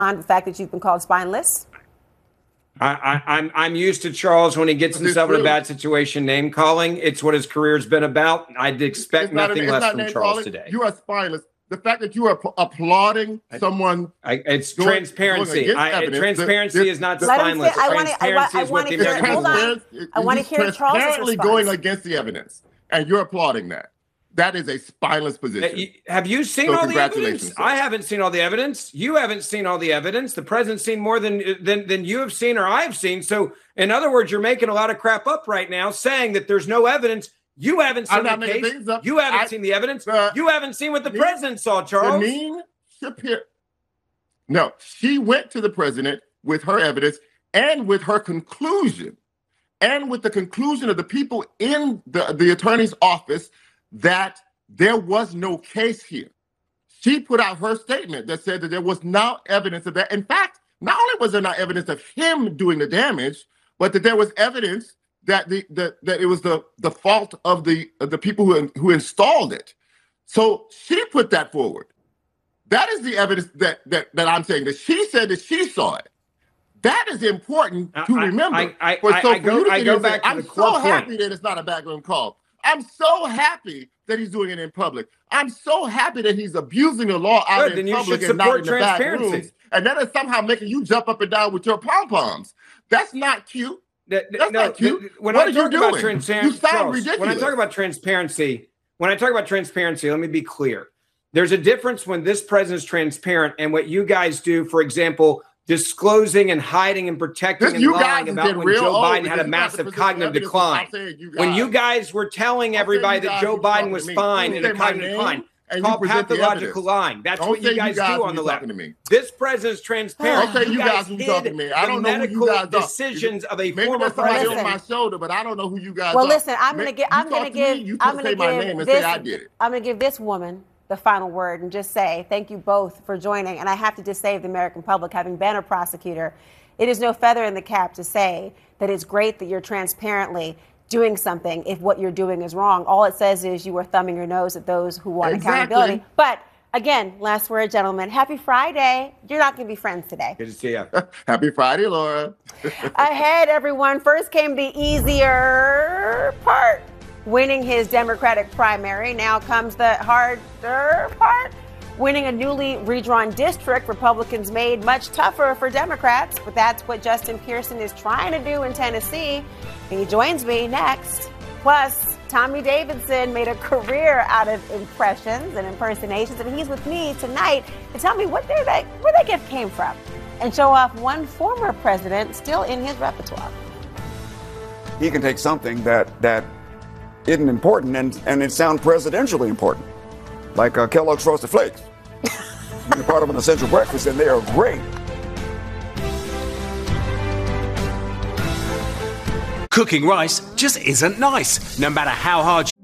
on the fact that you've been called spineless? I'm used to Charles when he gets himself in a bad situation, name calling. It's what his career's been about. I'd expect nothing less from Charles today. You are spineless. The fact that you are applauding someone, it's transparency. Transparency is not spineless. Transparency is what the American people. I want to hear Charles' response. Going against the evidence, and you're applauding that. That is a spineless position. Have you seen all the evidence? I haven't seen all the evidence. You haven't seen all the evidence. The president's seen more than you have seen or I've seen. So, in other words, you're making a lot of crap up right now, saying that there's no evidence. You haven't seen the case. You haven't seen the evidence. You haven't seen what the president saw, Charles. No, she went to the president with her evidence and with her conclusion, and with the conclusion of the people in the attorney's office that there was no case here. She put out her statement that said that there was no evidence of that. In fact, not only was there not evidence of him doing the damage, but that there was evidence that that it was the fault of the people who installed it. So she put that forward. That is the evidence that I'm saying, that she said that she saw it. That is important to remember. I'm so happy that it's not a backroom call. I'm so happy that he's doing it in public. I'm so happy that he's abusing the law out in public and not in the back rooms. And that is somehow making you jump up and down with your pom-poms. That's not cute. That's not cute. When I talk about transparency, you sound ridiculous. When I talk about transparency, let me be clear. There's a difference when this president's transparent and what you guys do, for example, disclosing and hiding and protecting and lying about when Joe Biden had a massive cognitive decline. When you guys were telling everybody that Joe Biden was fine in a cognitive decline, it's called pathological lying. That's what you guys do on the left. This president's transparent. Okay, you guys are talking to me. I don't know who you guys are. Decisions of a former president on my shoulder, but I don't know who you guys are. Well, listen, I'm going to give this woman the final word and just say thank you both for joining. And I have to just say, the American public, having been a prosecutor, it is no feather in the cap to say that it's great that you're transparently doing something if what you're doing is wrong. All it says is you are thumbing your nose at those who want accountability. But again, last word, gentlemen. Happy Friday. You're not going to be friends today. Good to see you. Happy Friday, Laura. Ahead, everyone. First came the easier part, winning his Democratic primary. Now comes the harder part, winning a newly redrawn district. Republicans made much tougher for Democrats, but that's what Justin Pearson is trying to do in Tennessee. And he joins me next. Plus, Tommy Davidson made a career out of impressions and impersonations, and he's with me tonight to tell me where that gift came from and show off one former president still in his repertoire. He can take something that isn't important and it sounds presidentially important, like Kellogg's Frosted Flakes. You're part of an essential breakfast, and they are great. Cooking rice just isn't nice, no matter how hard